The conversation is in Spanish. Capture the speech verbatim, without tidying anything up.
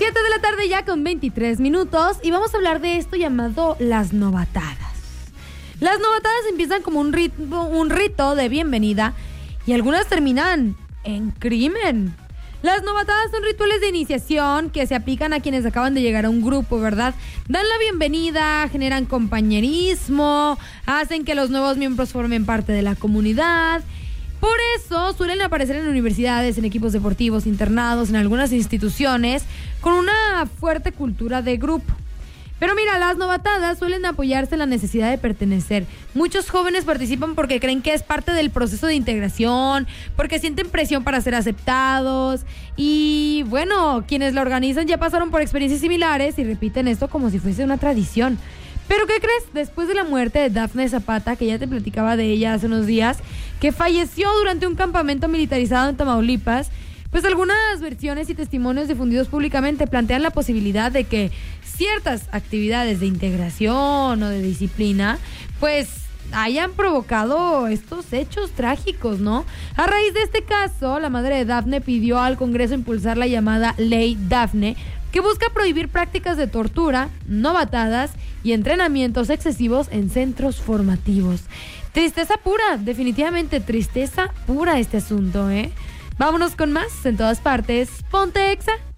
siete de la tarde ya con veintitrés minutos y vamos a hablar de esto llamado las novatadas. Las novatadas empiezan como un ritmo, un rito de bienvenida y algunas terminan en crimen. Las novatadas son rituales de iniciación que se aplican a quienes acaban de llegar a un grupo, ¿verdad? Dan la bienvenida, generan compañerismo, hacen que los nuevos miembros formen parte de la comunidad. Por eso suelen aparecer en universidades, en equipos deportivos, internados, en algunas instituciones, con una fuerte cultura de grupo. Pero mira, las novatadas suelen apoyarse en la necesidad de pertenecer. Muchos jóvenes participan porque creen que es parte del proceso de integración, porque sienten presión para ser aceptados. Y bueno, quienes lo organizan ya pasaron por experiencias similares y repiten esto como si fuese una tradición. ¿Pero qué crees? Después de la muerte de Dafne Zapata, que ya te platicaba de ella hace unos días, que falleció durante un campamento militarizado en Tamaulipas, pues algunas versiones y testimonios difundidos públicamente plantean la posibilidad de que ciertas actividades de integración o de disciplina, pues hayan provocado estos hechos trágicos, ¿no? A raíz de este caso, la madre de Dafne pidió al Congreso impulsar la llamada Ley Dafne, que busca prohibir prácticas de tortura, novatadas y entrenamientos excesivos en centros formativos. Tristeza pura, definitivamente tristeza pura este asunto, ¿eh? Vámonos con más en todas partes. Ponte Exa.